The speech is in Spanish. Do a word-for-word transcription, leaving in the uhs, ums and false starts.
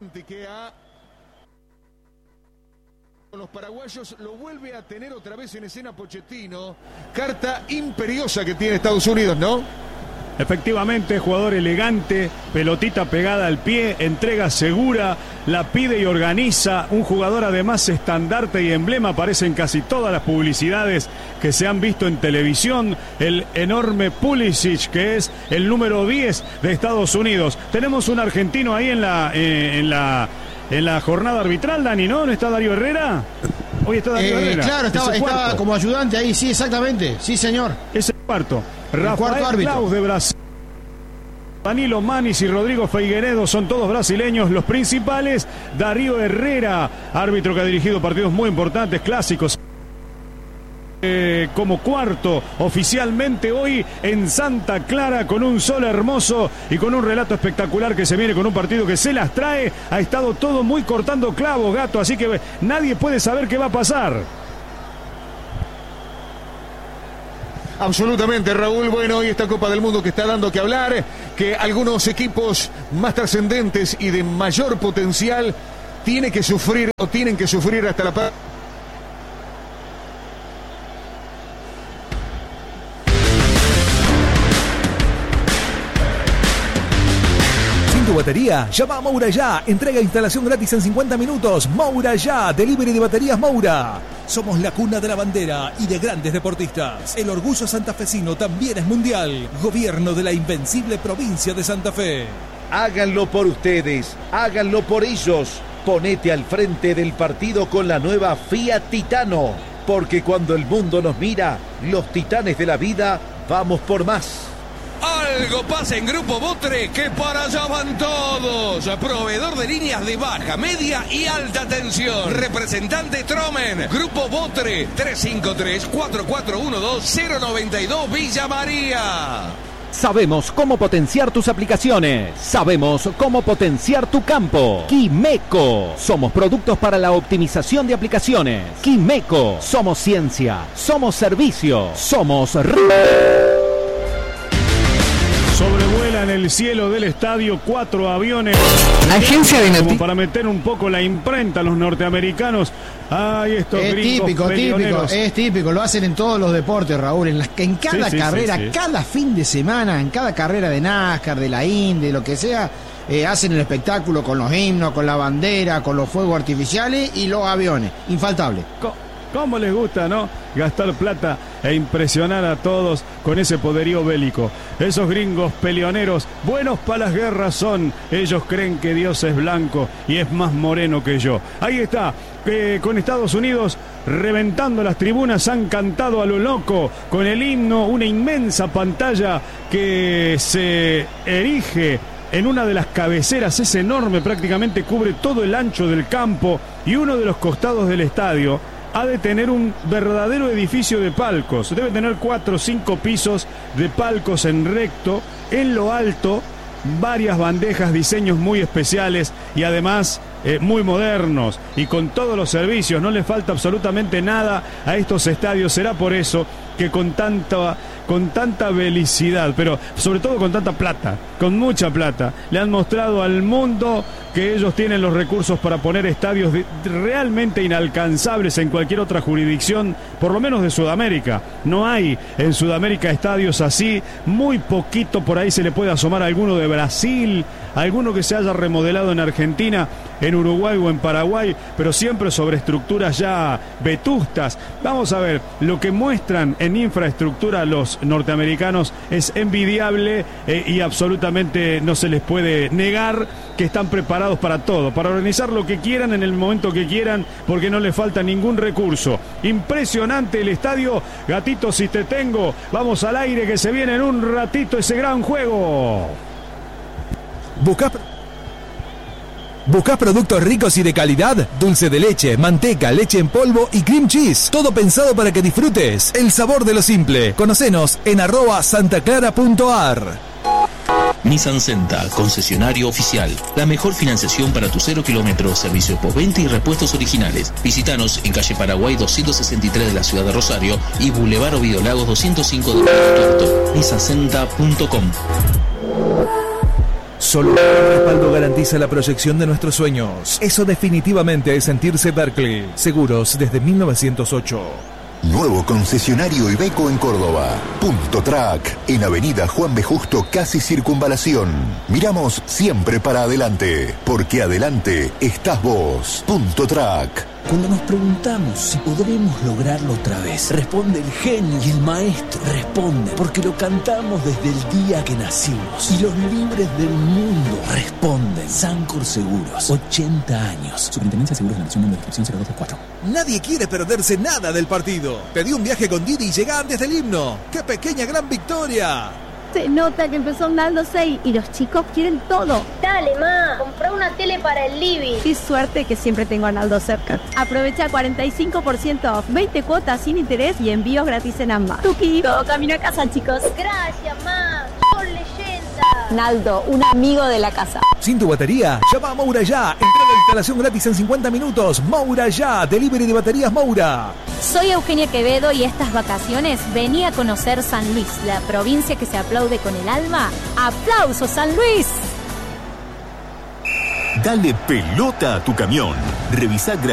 importante que a los paraguayos lo vuelve a tener otra vez en escena Pochettino. Carta imperiosa que tiene Estados Unidos, ¿no? Efectivamente, jugador elegante, pelotita pegada al pie, entrega segura, la pide y organiza. Un jugador además estandarte y emblema, aparece en casi todas las publicidades que se han visto en televisión. El enorme Pulisic, que es el número diez de Estados Unidos. Tenemos un argentino ahí en la, eh, en la, en la jornada arbitral, Dani, ¿no? ¿No está Darío Herrera? Hoy está Darío eh, Herrera. Claro, estaba, estaba como ayudante ahí, sí, exactamente. Sí, señor. Es el cuarto. Rafael Claus de Brasil, Danilo Manis y Rodrigo Figueiredo son todos brasileños. Los principales, Darío Herrera, árbitro que ha dirigido partidos muy importantes, clásicos. Eh, como cuarto oficialmente hoy en Santa Clara, con un sol hermoso y con un relato espectacular que se viene con un partido que se las trae. Ha estado todo muy cortando clavos, Gato, así que nadie puede saber qué va a pasar. Absolutamente, Raúl. Bueno, y esta Copa del Mundo que está dando que hablar, que algunos equipos más trascendentes y de mayor potencial tienen que sufrir o tienen que sufrir hasta la paz. Tu batería, llama a Moura Ya, entrega e instalación gratis en cincuenta minutos. Moura Ya, delivery de baterías Moura. Somos la cuna de la bandera y de grandes deportistas. El orgullo santafesino también es mundial. Gobierno de la invencible provincia de Santa Fe. Háganlo por ustedes, háganlo por ellos. Ponete al frente del partido con la nueva Fiat Titano, porque cuando el mundo nos mira, los titanes de la vida, vamos por más. Algo pasa en Grupo Botre, que para allá van todos. Proveedor de líneas de baja, media y alta tensión. Representante Tromen. Grupo Botre, tres cinco tres, cuatro cuatro uno dos, cero nueve dos, Villa María. Sabemos cómo potenciar tus aplicaciones. Sabemos cómo potenciar tu campo. Quimeco. Somos productos para la optimización de aplicaciones. Quimeco. Somos ciencia. Somos servicio. Somos... Sobrevuela en el cielo del estadio cuatro aviones. Agencia de noticias. Para meter un poco la imprenta a los norteamericanos. Ay, estos es gringos típico, peleoneros. típico, es típico. Lo hacen en todos los deportes, Raúl. En, las, en cada sí, sí, carrera, sí, sí. cada fin de semana, en cada carrera de NASCAR, de la Indy, lo que sea, eh, hacen el espectáculo con los himnos, con la bandera, con los fuegos artificiales y los aviones. Infaltable. Co ¿Cómo les gusta, no? Gastar plata e impresionar a todos con ese poderío bélico. Esos gringos peleoneros, buenos para las guerras son. Ellos creen que Dios es blanco y es más moreno que yo. Ahí está, eh, con Estados Unidos reventando las tribunas, han cantado a lo loco con el himno, una inmensa pantalla que se erige en una de las cabeceras, es enorme, prácticamente cubre todo el ancho del campo, y uno de los costados del estadio ha de tener un verdadero edificio de palcos. Debe tener cuatro o cinco pisos de palcos en recto, en lo alto, varias bandejas, diseños muy especiales y además eh, muy modernos y con todos los servicios. No le falta absolutamente nada a estos estadios. Será por eso que con tanta, con tanta felicidad, pero sobre todo con tanta plata, con mucha plata, le han mostrado al mundo que ellos tienen los recursos para poner estadios de, realmente inalcanzables en cualquier otra jurisdicción, por lo menos de Sudamérica. No hay en Sudamérica estadios así, muy poquito por ahí se le puede asomar a alguno de Brasil, alguno que se haya remodelado en Argentina, en Uruguay o en Paraguay, pero siempre sobre estructuras ya vetustas. Vamos a ver, lo que muestran en infraestructura los norteamericanos es envidiable eh, y absolutamente no se les puede negar que están preparados para todo, para organizar lo que quieran en el momento que quieran, porque no les falta ningún recurso. Impresionante el estadio. Gatito, si te tengo, vamos al aire que se viene en un ratito ese gran juego. ¿Buscás, ¿Buscás productos ricos y de calidad? Dulce de leche, manteca, leche en polvo y cream cheese. Todo pensado para que disfrutes el sabor de lo simple. Conocenos en arroba santaclara punto ar. Nissan Senta, concesionario oficial. La mejor financiación para tu cero kilómetros, servicio postventa y repuestos originales. Visítanos en calle Paraguay doscientos sesenta y tres de la ciudad de Rosario y Boulevard Ovidio Lagos doscientos cinco de Puerto Tuerto. nissan senta punto com. Solo un respaldo garantiza la proyección de nuestros sueños. Eso definitivamente es sentirse Berkeley. Seguros desde mil novecientos ocho. Nuevo concesionario Iveco en Córdoba. Punto Track, en Avenida Juan B. Justo, casi Circunvalación. Miramos siempre para adelante, porque adelante estás vos. Punto Track. Cuando nos preguntamos si podremos lograrlo otra vez, responde el genio y el maestro. Responde porque lo cantamos desde el día que nacimos. Y los libres del mundo responden. Sancor Seguros, ochenta años. Superintendencia de Seguros de la Nación, número de inscripción cero dos cuatro. Nadie quiere perderse nada del partido. Pedí un viaje con Didi y llega antes del himno. ¡Qué pequeña gran victoria! Se nota que empezó Naldo seis y los chicos quieren todo. Dale, ma, comprá una tele para el living. Qué suerte que siempre tengo a Naldo cerca. Aprovecha cuarenta y cinco por ciento off, veinte cuotas sin interés y envíos gratis en ambas. Tuki, todo camino a casa, chicos. Gracias, ma, sos leyenda. Naldo, un amigo de la casa. ¿Sin tu batería? Llama a Moura Ya. Entrega de instalación gratis en cincuenta minutos. Moura Ya. Delivery de baterías Moura. Soy Eugenia Quevedo y estas vacaciones vení a conocer San Luis, la provincia que se aplaude con el alma. ¡Aplausos, San Luis! Dale pelota a tu camión. Revisá